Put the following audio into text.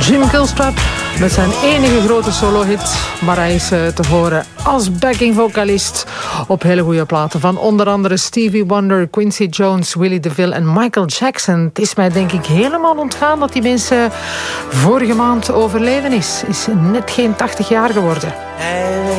Jim Gilstrap met zijn enige grote solo-hit. Maar hij is te horen als backing-vocalist op hele goede platen. Van onder andere Stevie Wonder, Quincy Jones, Willie DeVille en Michael Jackson. Het is mij denk ik helemaal ontgaan dat die mensen vorige maand overleden is. Is net geen 80 jaar geworden.